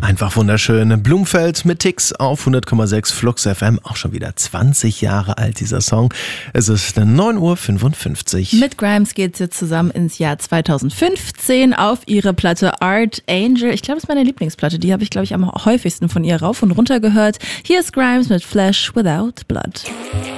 Einfach wunderschön. Blumfeld mit Tix auf 100,6 Flux FM. Auch schon wieder 20 Jahre alt, dieser Song. Es ist 9:55 Uhr. Mit Grimes geht's jetzt zusammen ins Jahr 2015 auf ihre Platte Art Angel. Ich glaube, das ist meine Lieblingsplatte. Die habe ich, glaube ich, am häufigsten von ihr rauf und runter gehört. Hier ist Grimes mit Flesh Without Blood.